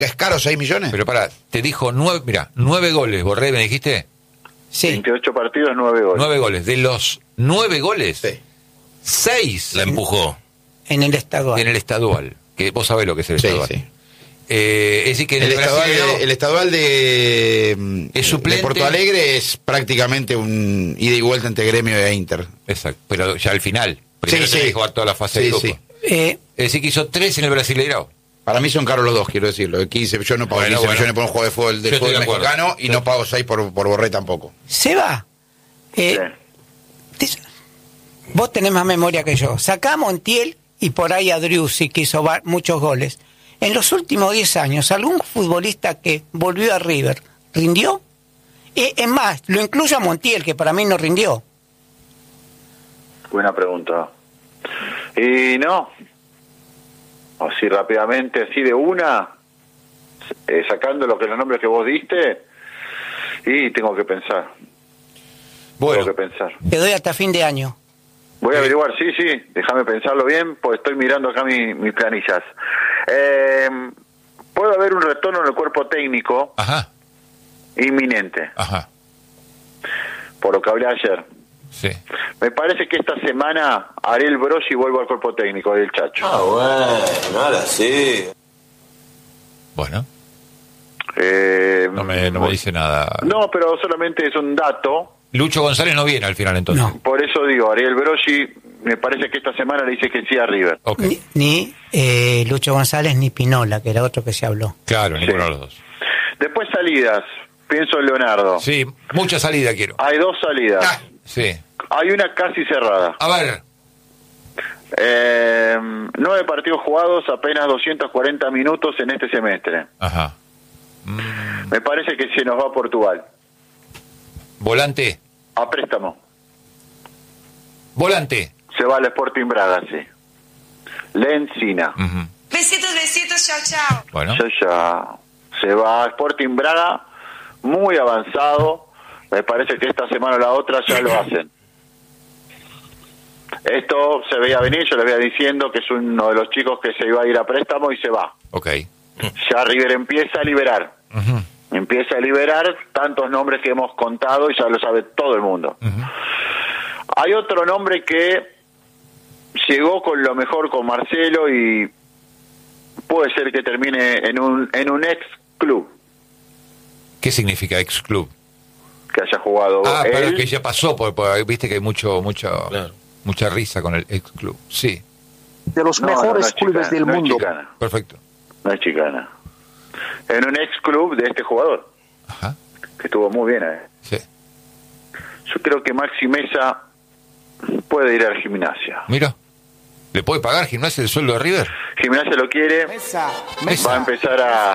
¿Es caro 6 millones? Pero pará, te dijo 9 goles, Borré, ¿me dijiste? Sí. 28 partidos, 9 goles. 9 goles. De los 9 goles, Sí. 6 La empujó. En el estadual. en el estadual. Que vos sabés lo que es el Sí, estadual. sí. Es decir, que en El Brasileirao- estadual de suplente. Porto Alegre es prácticamente un ida y vuelta entre Gremio e Inter. Exacto, pero ya al final. Primero Sí, tenés sí. que jugar toda la fase de Sí, grupo. sí. Es decir, que hizo 3 en el Brasileirao. Para mí son caros los dos, quiero decirlo. 15, yo no pago Bueno, 15 bueno. millones por un juego de fútbol, Yo estoy de acuerdo. mexicano y no pago 6 por Borré tampoco. Seba, Sí. vos tenés más memoria que yo. Sacá a Montiel y por ahí a Driussi, que hizo muchos goles. En los últimos 10 años, ¿algún futbolista que volvió a River rindió? Es más, lo incluyo a Montiel, que para mí no rindió. Buena pregunta. Y no, así rápidamente, así de una, sacando los nombres que vos diste, y tengo que pensar. Bueno, Tengo que pensar. Te doy hasta fin de año. Voy a averiguar, sí, déjame pensarlo bien, pues estoy mirando acá mis planillas. Puede haber un retorno en el cuerpo técnico ajá, inminente, ajá, por lo que hablé ayer. sí. Me parece que esta semana Ariel Brossi vuelve al cuerpo técnico del Chacho. Bueno, ahora sí. Bueno, Eh, no me dice nada. No, pero solamente es un dato. Lucho González no viene al final entonces. No. Por eso digo, Ariel Brossi, me parece que esta semana le dice que sí a River. Ok, Ni Lucho González ni Pinola, que era otro que se habló. claro, ninguno de los dos. Después salidas, pienso en Leonardo. Sí, mucha salida quiero. Hay 2 salidas. Ah. Sí. Hay una casi cerrada. A ver, 9 partidos jugados, apenas 240 minutos en este semestre. ajá. Me parece que se nos va a Portugal. Volante, A préstamo. volante. Se va al Sporting Braga, sí. Lencina. Ujú. Besitos, chao, chao. Bueno, Ya se va a Sporting Braga, muy avanzado. Me parece que esta semana o la otra ya lo hacen. Esto se veía venir, yo le veía diciendo que es uno de los chicos que se iba a ir a préstamo y se va. ok. Ya River empieza a liberar. Ujú, Empieza a liberar tantos nombres que hemos contado y ya lo sabe todo el mundo. ujú. Hay otro nombre que llegó con lo mejor con Marcelo y puede ser que termine en un ex club ¿Qué significa ex club? que haya jugado Pero él. es que ya pasó, porque viste que hay Claro. mucha risa con el ex club. Sí, de los No, mejores no es clubes chicana, del no es mundo. chicana, perfecto. no es chicana. En un ex club de este jugador Ajá, que estuvo muy bien. sí. Yo creo que Maxi Mesa puede ir al Gimnasia. Mira, ¿le puede pagar Gimnasia el sueldo de River? Gimnasia lo quiere, Mesa. va a empezar a